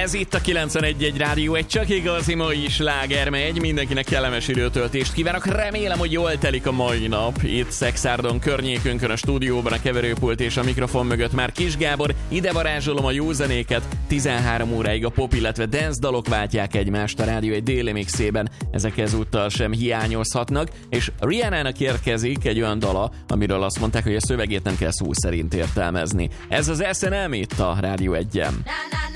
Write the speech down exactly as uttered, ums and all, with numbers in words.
Ez itt a kilencvenegy egy Rádió egy csak igazi mai sláger megy. Mindenkinek kellemes időtöltést kívánok. Remélem, hogy jól telik a mai nap. Itt Szexárdon környékünkön, a stúdióban, a keverőpult és a mikrofon mögött már Kis Gábor. Ide varázsolom a jó zenéket. tizenhárom óráig a pop, illetve dance dalok váltják egymást a Rádió egy déli mixében. Ezek ezúttal sem hiányozhatnak. És Rihannának érkezik egy olyan dala, amiről azt mondták, hogy a szövegét nem kell szó szerint értelmezni. Ez az es en em itt a Rádió egyen.